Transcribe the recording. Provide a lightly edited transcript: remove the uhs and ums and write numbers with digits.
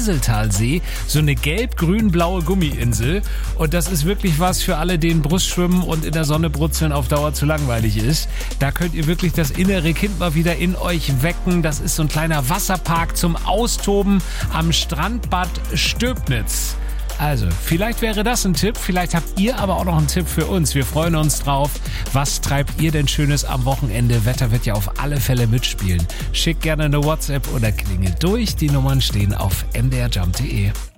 Hänseltalsee, so eine gelb-grün-blaue Gummiinsel. Und das ist wirklich was für alle, denen Brustschwimmen und in der Sonne brutzeln auf Dauer zu langweilig ist. Da könnt ihr wirklich das innere Kind mal wieder in euch wecken. Das ist so ein kleiner Wasserpark zum Austoben am Strandbad Stöbnitz. Also, vielleicht wäre das ein Tipp, vielleicht habt ihr aber auch noch einen Tipp für uns. Wir freuen uns drauf. Was treibt ihr denn Schönes am Wochenende? Wetter wird ja auf alle Fälle mitspielen. Schickt gerne eine WhatsApp oder klingelt durch. Die Nummern stehen auf mdrjump.de.